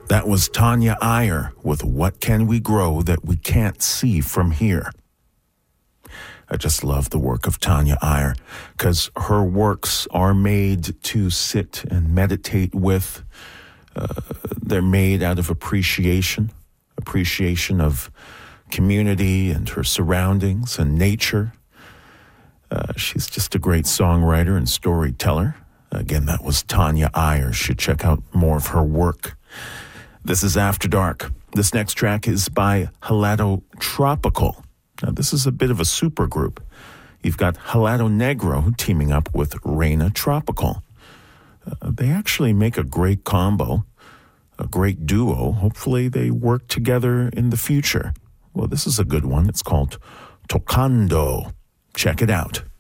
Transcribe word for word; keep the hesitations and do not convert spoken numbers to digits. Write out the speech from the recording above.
That was Tanya Iyer with What Can We Grow That We Can't See From Here? I just love the work of Tanya Iyer because her works are made to sit and meditate with. Uh, they're made out of appreciation, appreciation of community and her surroundings and nature. Uh, she's just a great songwriter and storyteller. Again, that was Tanya Iyer. You should check out more of her work. This is After Dark. This next track is by Helado Tropical. Now, this is a bit of a super group. You've got Helado Negro teaming up with Reina Tropical. Uh, they actually make a great combo, a great duo. Hopefully they work together in the future. Well, this is a good one. It's called Tocando. Check it out.